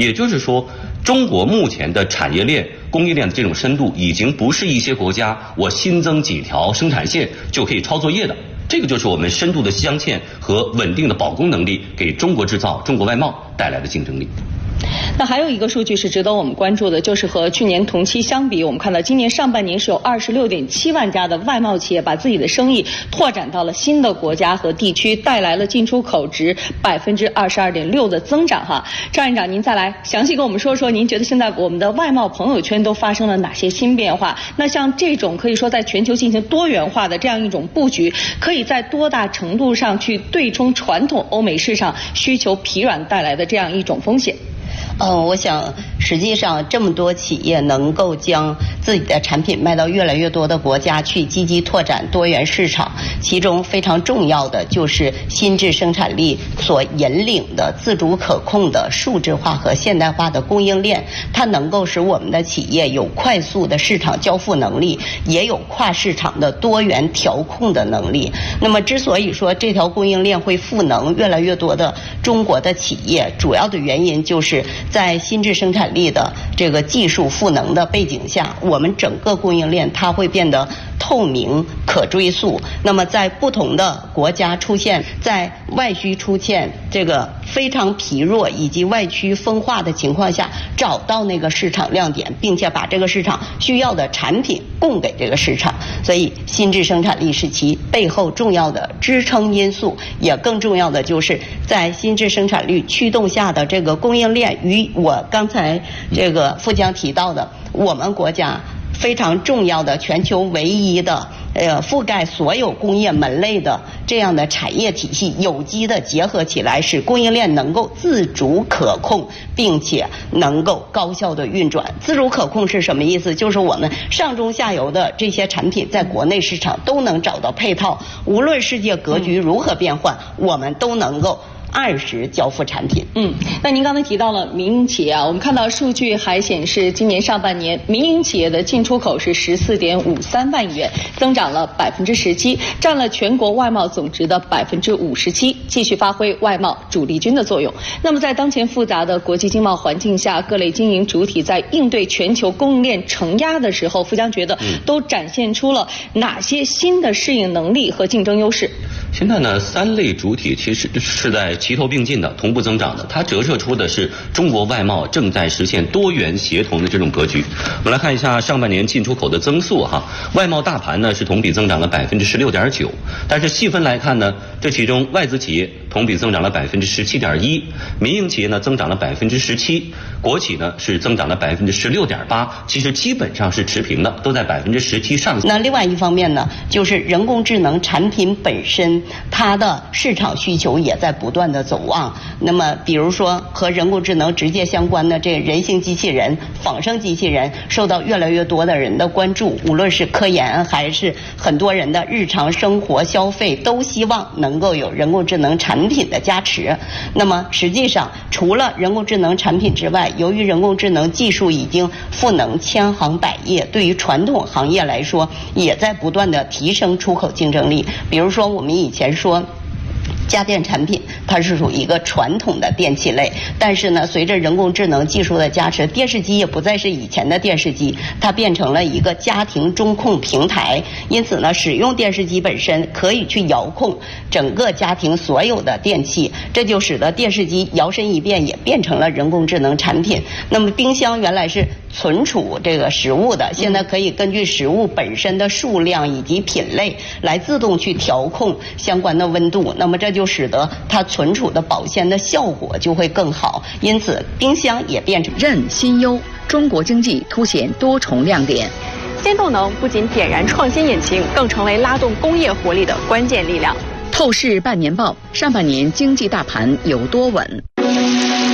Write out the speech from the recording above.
也就是说，中国目前的产业链、供应链的这种深度，已经不是一些国家我新增几条生产线就可以抄作业的。这个就是我们深度的镶嵌和稳定的保供能力，给中国制造、中国外贸带来的竞争力。 那还有一个数据是值得我们关注的，就是和去年同期相比，我们看到今年上半年是有26.7万家的外贸企业把自己的生意拓展到了新的国家和地区，带来了进出口值22.6%的增长哈。赵院长，您再来详细跟我们说说，您觉得现在我们的外贸朋友圈都发生了哪些新变化？那像这种可以说在全球进行多元化的这样一种布局，可以在多大程度上去对冲传统欧美市场需求疲软带来的这样一种风险？ 我想实际上这么多企业能够将自己的产品卖到越来越多的国家去，积极拓展多元市场，其中非常重要的就是新质生产力所引领的自主可控的数字化和现代化的供应链，它能够使我们的企业有快速的市场交付能力，也有跨市场的多元调控的能力。那么之所以说这条供应链会赋能越来越多的中国的企业，主要的原因就是在新质生产力的这个技术赋能的背景下，我们整个供应链它会变得透明、可追溯。那么在不同的国家出现，在外需出现这个非常疲弱以及外区分化的情况下，找到那个市场亮点，并且把这个市场需要的产品供给这个市场。所以新质生产力是其背后重要的支撑因素，也更重要的就是在新质生产力驱动下的这个供应链，与我刚才这个富江提到的我们国家非常重要的全球唯一的覆盖所有工业门类的这样的产业体系有机的结合起来，使供应链能够自主可控，并且能够高效的运转。自主可控是什么意思？就是我们上中下游的这些产品在国内市场都能找到配套，无论世界格局如何变换，我们都能够按时交付产品。 那您刚才提到了民营企业啊，我们看到数据还显示，今年上半年民营企业的进出口是14.53万亿元，增长了17%，占了全国外贸总值的57%，继续发挥外贸主力军的作用。那么在当前复杂的国际经贸环境下，各类经营主体在应对全球供应链承压的时候，富江觉得都展现出了哪些新的适应能力和竞争优势？ 现在呢，3类主体其实是在齐头并进的、同步增长的，它折射出的是中国外贸正在实现多元协同的这种格局。我们来看一下上半年进出口的增速哈，外贸大盘呢是同比增长了16.9%，但是细分来看呢，这其中外资企业同比增长了17.1%，民营企业呢增长了17%，国企呢是增长了16.8%，其实基本上是持平的，都在17%上下。 那另外一方面呢，就是人工智能产品本身，它的市场需求也在不断的走旺。那么比如说和人工智能直接相关的这人形机器人、仿生机器人，受到越来越多的人的关注，无论是科研还是很多人的日常生活消费，都希望能够有人工智能产品的加持。那么实际上除了人工智能产品之外，由于人工智能技术已经赋能千行百业，对于传统行业来说也在不断的提升出口竞争力。比如说我们以前说家电产品它是属于一个传统的电器类，但是呢，随着人工智能技术的加持，电视机也不再是以前的电视机，它变成了一个家庭中控平台。因此呢，使用电视机本身可以去遥控整个家庭所有的电器，这就使得电视机摇身一变也变成了人工智能产品。那么冰箱原来是存储这个食物的，现在可以根据食物本身的数量以及品类来自动去调控相关的温度，那么这就使得它存储的保鲜的效果就会更好。因此冰箱也变成任新优，中国经济凸显多重亮点。 新动能不仅点燃创新引擎，更成为拉动工业活力的关键力量。 透视半年报，上半年经济大盘有多稳？